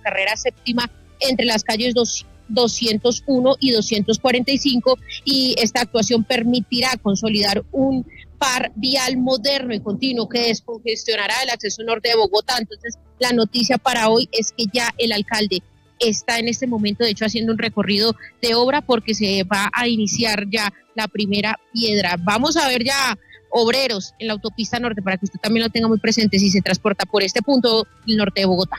carrera séptima entre las calles 201 y 245, y esta actuación permitirá consolidar un par vial moderno y continuo que descongestionará el acceso norte de Bogotá. Entonces, la noticia para hoy es que ya el alcalde está en este momento, de hecho, haciendo un recorrido de obra porque se va a iniciar ya la primera piedra. Vamos a ver ya obreros en la autopista norte para que usted también lo tenga muy presente si se transporta por este punto del norte de Bogotá.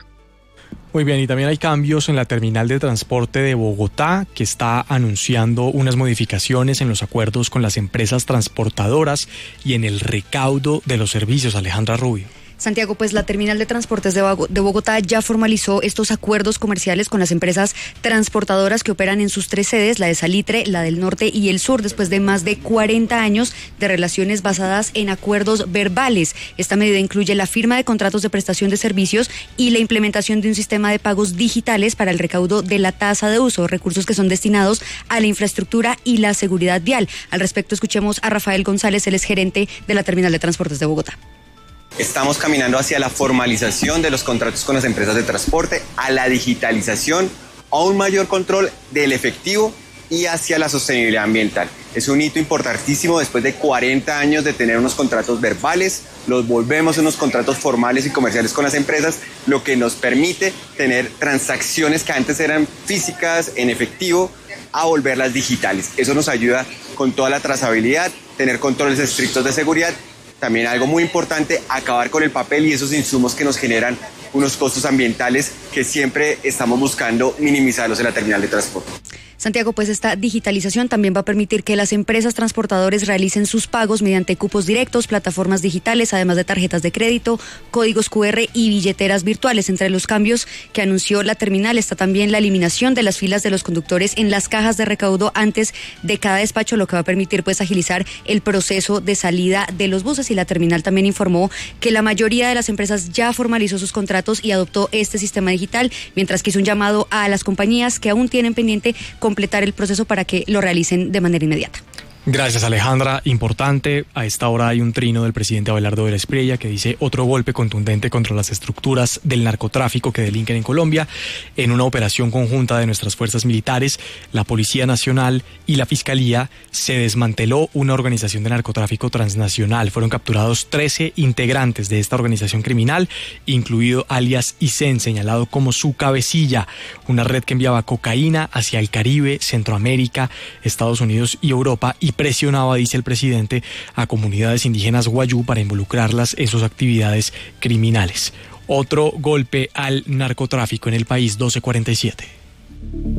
Muy bien, y también hay cambios en la terminal de transporte de Bogotá, que está anunciando unas modificaciones en los acuerdos con las empresas transportadoras y en el recaudo de los servicios. Alejandra Rubio. Santiago, pues la terminal de transportes de Bogotá ya formalizó estos acuerdos comerciales con las empresas transportadoras que operan en sus 3 sedes, la de Salitre, la del norte y el sur, después de más de 40 años de relaciones basadas en acuerdos verbales. Esta medida incluye la firma de contratos de prestación de servicios y la implementación de un sistema de pagos digitales para el recaudo de la tasa de uso, recursos que son destinados a la infraestructura y la seguridad vial. Al respecto, escuchemos a Rafael González, él es gerente de la terminal de transportes de Bogotá. Estamos caminando hacia la formalización de los contratos con las empresas de transporte, a la digitalización, a un mayor control del efectivo y hacia la sostenibilidad ambiental. Es un hito importantísimo después de 40 años de tener unos contratos verbales, los volvemos unos contratos formales y comerciales con las empresas, lo que nos permite tener transacciones que antes eran físicas, en efectivo, a volverlas digitales. Eso nos ayuda con toda la trazabilidad, tener controles estrictos de seguridad. También algo muy importante, acabar con el papel y esos insumos que nos generan unos costos ambientales que siempre estamos buscando minimizarlos en la terminal de transporte. Santiago, pues esta digitalización también va a permitir que las empresas transportadores realicen sus pagos mediante cupos directos, plataformas digitales, además de tarjetas de crédito, códigos QR y billeteras virtuales. Entre los cambios que anunció la terminal está también la eliminación de las filas de los conductores en las cajas de recaudo antes de cada despacho, lo que va a permitir pues agilizar el proceso de salida de los buses. Y la terminal también informó que la mayoría de las empresas ya formalizó sus contratos y adoptó este sistema digital, mientras que hizo un llamado a las compañías que aún tienen pendiente completar el proceso para que lo realicen de manera inmediata. Gracias, Alejandra. Importante, a esta hora hay un trino del presidente Abelardo de la Espriella que dice otro golpe contundente contra las estructuras del narcotráfico que delinquen en Colombia. En una operación conjunta de nuestras fuerzas militares, la Policía Nacional y la Fiscalía, se desmanteló una organización de narcotráfico transnacional. Fueron capturados 13 integrantes de esta organización criminal, incluido alias Isen, señalado como su cabecilla, una red que enviaba cocaína hacia el Caribe, Centroamérica, Estados Unidos y Europa, y presionaba, dice el presidente, a comunidades indígenas wayú para involucrarlas en sus actividades criminales. Otro golpe al narcotráfico en el país, 12:47.